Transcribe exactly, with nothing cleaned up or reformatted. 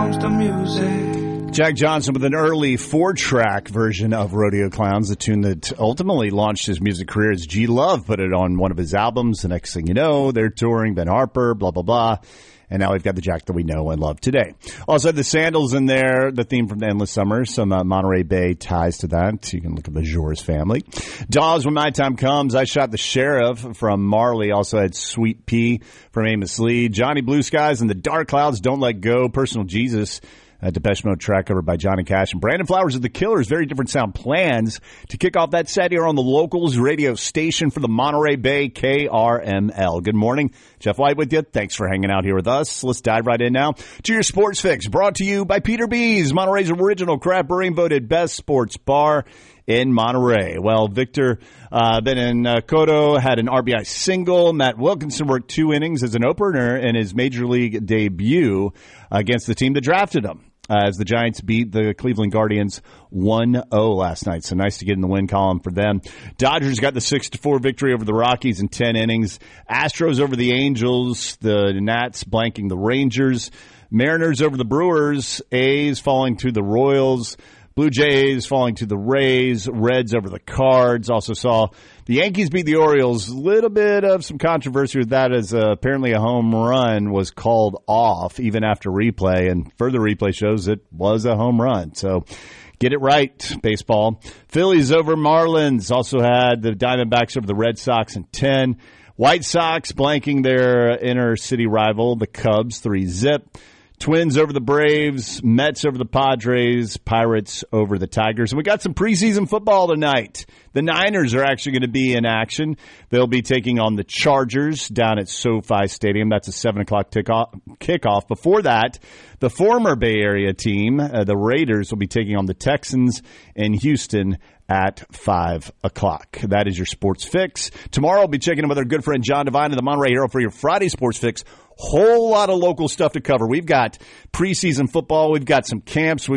comes to music. Jack Johnson with an early four-track version of Rodeo Clowns, the tune that ultimately launched his music career. As G Love put it on one of his albums. The next thing you know, they're touring, Ben Harper, blah, blah, blah. And now we've got the Jack that we know and love today. Also, the Sandals in there, the theme from the Endless Summer. Some uh, Monterey Bay ties to that. You can look at the Jors family. Dawes, When My Time Comes. I Shot the Sheriff from Marley. Also had Sweet Pea from Amos Lee. Johnny Blue Skies and the Dark Clouds, Don't Let Go. Personal Jesus. A Depeche Mode track covered by Johnny Cash. And Brandon Flowers of the Killers, very different sound plans to kick off that set here on the Locals radio station for the Monterey Bay, K R M L. Good morning. Jeff White with you. Thanks for hanging out here with us. Let's dive right in now to your Sports Fix, brought to you by Peter B's, Monterey's original craft brewing, voted best sports bar in Monterey. Well, Victor uh, Benincoto had an R B I single. Matt Wilkinson worked two innings as an opener in his major league debut against the team that drafted him, Uh, as the Giants beat the Cleveland Guardians one oh last night. So nice to get in the win column for them. Dodgers got the six to four victory over the Rockies in ten innings. Astros over the Angels. The Nats blanking the Rangers. Mariners over the Brewers. A's falling to the Royals. Blue Jays falling to the Rays. Reds over the Cards. Also saw the Yankees beat the Orioles. A little bit of some controversy with that, as uh, apparently a home run was called off even after replay, and further replay shows it was a home run. So get it right, baseball. Phillies over Marlins. Also had the Diamondbacks over the Red Sox in ten. White Sox blanking their inner city rival, the Cubs, three zip. Twins over the Braves, Mets over the Padres, Pirates over the Tigers. And we got some preseason football tonight. The Niners are actually going to be in action. They'll be taking on the Chargers down at SoFi Stadium. That's a seven o'clock kickoff. Before that, the former Bay Area team, uh, the Raiders, will be taking on the Texans in Houston at five o'clock. That is your Sports Fix. Tomorrow I'll be checking in with our good friend John Devine of the Monterey Herald for your Friday Sports Fix. Whole lot of local stuff to cover. We've got preseason football. We've got some camps. We've